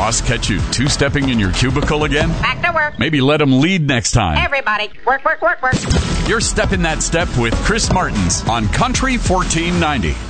boss catch you two-stepping in your cubicle again? Back to work. Maybe let him lead next time. Everybody, work, work, work, work. You're stepping that step with Chris Martins on Country 1490.